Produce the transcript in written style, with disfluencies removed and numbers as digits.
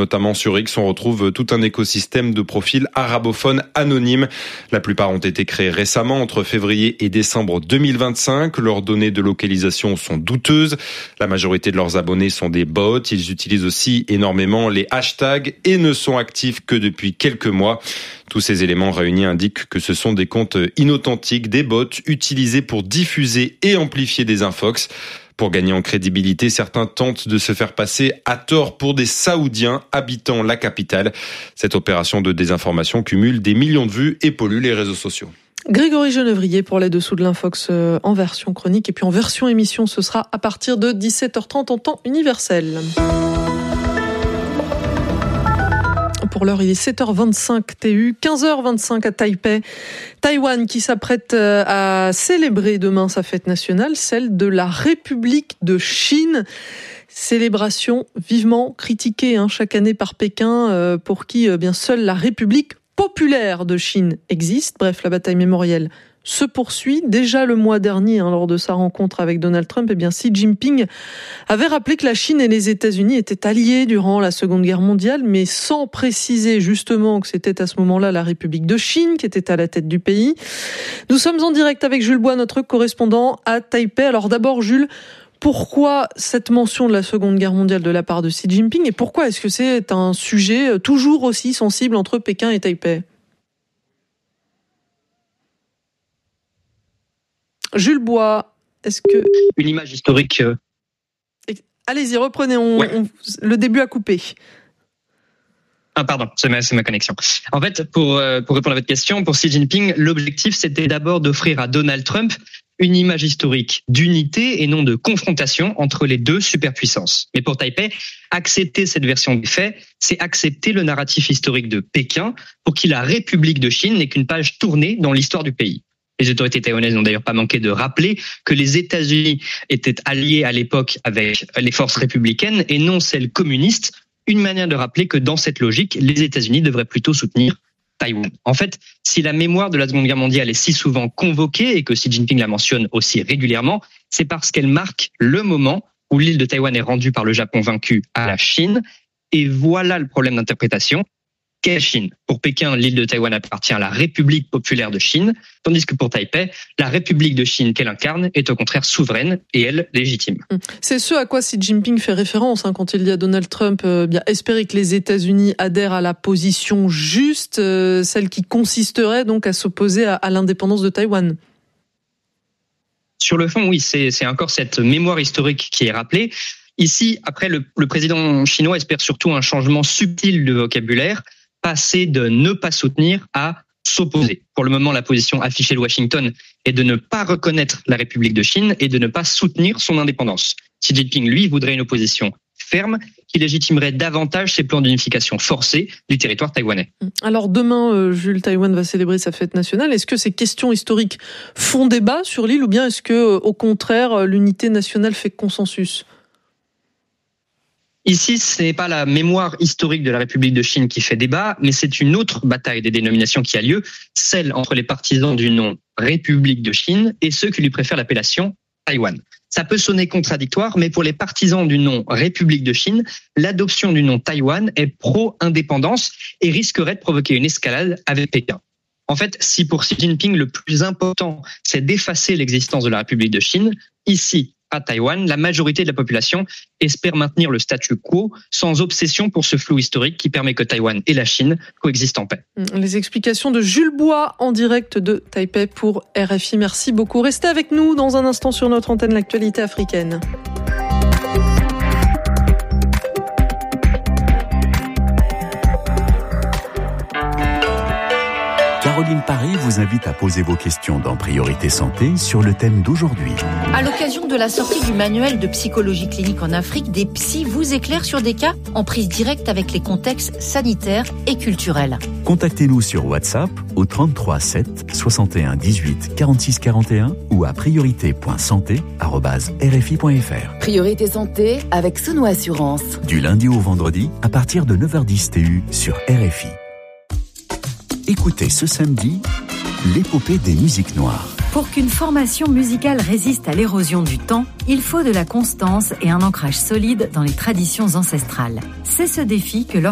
Notamment sur X, on retrouve tout un écosystème de profils arabophones anonymes. La plupart ont été créés récemment, entre février et décembre 2025. Leurs données de localisation sont douteuses. La majorité de leurs abonnés sont des bots. Ils utilisent aussi énormément les hashtags et ne sont actifs que depuis quelques mois. Tous ces éléments réunis indiquent que ce sont des comptes inauthentiques, des bots utilisés pour diffuser et amplifier des infox. Pour gagner en crédibilité, certains tentent de se faire passer à tort pour des Saoudiens habitant la capitale. Cette opération de désinformation cumule des millions de vues et pollue les réseaux sociaux. Grégory Genevrier pour les dessous de l'Infox en version chronique et puis en version émission, ce sera à partir de 17h30 en temps universel. Pour l'heure, il est 7h25 TU, 15h25 à Taipei. Taïwan qui s'apprête à célébrer demain sa fête nationale, celle de la République de Chine. Célébration vivement critiquée chaque année par Pékin, pour qui bien seule la République populaire de Chine existe. Bref, la bataille mémorielle se poursuit. Déjà le mois dernier, lors de sa rencontre avec Donald Trump, Xi Jinping avait rappelé que la Chine et les États-Unis étaient alliés durant la Seconde Guerre mondiale, mais sans préciser justement que c'était à ce moment-là la République de Chine qui était à la tête du pays. Nous sommes en direct avec Jules Bois, notre correspondant à Taipei. Alors d'abord, Jules, pourquoi cette mention de la Seconde Guerre mondiale de la part de Xi Jinping et pourquoi est-ce que c'est un sujet toujours aussi sensible entre Pékin et Taipei ? Jules Bois, est-ce que... Une image historique... Allez-y, reprenez, le début a coupé. Ah pardon, c'est ma connexion. En fait, pour répondre à votre question, pour Xi Jinping, l'objectif c'était d'abord d'offrir à Donald Trump une image historique d'unité et non de confrontation entre les deux superpuissances. Mais pour Taipei, accepter cette version des faits, c'est accepter le narratif historique de Pékin pour qui la République de Chine n'est qu'une page tournée dans l'histoire du pays. Les autorités taïwanaises n'ont d'ailleurs pas manqué de rappeler que les États-Unis étaient alliés à l'époque avec les forces républicaines et non celles communistes, une manière de rappeler que dans cette logique, les États-Unis devraient plutôt soutenir Taïwan. En fait, si la mémoire de la Seconde Guerre mondiale est si souvent convoquée et que Xi Jinping la mentionne aussi régulièrement, c'est parce qu'elle marque le moment où l'île de Taïwan est rendue par le Japon vaincu à la Chine. Et voilà le problème d'interprétation. Quelle Chine ? Pour Pékin, l'île de Taïwan appartient à la République populaire de Chine, tandis que pour Taipei, la République de Chine qu'elle incarne est au contraire souveraine et elle légitime. C'est ce à quoi Xi Jinping fait référence quand il dit à Donald Trump espérer que les États-Unis adhèrent à la position juste, celle qui consisterait donc à s'opposer à l'indépendance de Taïwan. Sur le fond, oui, c'est encore cette mémoire historique qui est rappelée. Ici, après, le président chinois espère surtout un changement subtil de vocabulaire, passer de ne pas soutenir à s'opposer. Pour le moment, la position affichée de Washington est de ne pas reconnaître la République de Chine et de ne pas soutenir son indépendance. Xi Jinping, lui, voudrait une opposition ferme qui légitimerait davantage ses plans d'unification forcés du territoire taïwanais. Alors demain, Jules, Taïwan va célébrer sa fête nationale. Est-ce que ces questions historiques font débat sur l'île ou bien est-ce que, au contraire, l'unité nationale fait consensus ? Ici, ce n'est pas la mémoire historique de la République de Chine qui fait débat, mais c'est une autre bataille des dénominations qui a lieu, celle entre les partisans du nom République de Chine et ceux qui lui préfèrent l'appellation Taïwan. Ça peut sonner contradictoire, mais pour les partisans du nom République de Chine, l'adoption du nom Taïwan est pro-indépendance et risquerait de provoquer une escalade avec Pékin. En fait, si pour Xi Jinping, le plus important, c'est d'effacer l'existence de la République de Chine, ici, à Taïwan, la majorité de la population espère maintenir le statu quo sans obsession pour ce flou historique qui permet que Taïwan et la Chine coexistent en paix. Les explications de Jules Bois en direct de Taipei pour RFI. Merci beaucoup. Restez avec nous dans un instant sur notre antenne l'actualité africaine. Caroline Paré vous invite à poser vos questions dans Priorité Santé sur le thème d'aujourd'hui. À l'occasion de la sortie du manuel de psychologie clinique en Afrique, des psys vous éclairent sur des cas en prise directe avec les contextes sanitaires et culturels. Contactez-nous sur WhatsApp au 33 7 61 18 46 41 ou à priorité.santé@rfi.fr. Priorité Santé avec Sono Assurance. Du lundi au vendredi à partir de 9h10 TU sur RFI. Écoutez ce samedi l'épopée des musiques noires. Pour qu'une formation musicale résiste à l'érosion du temps, il faut de la constance et un ancrage solide dans les traditions ancestrales. C'est ce défi que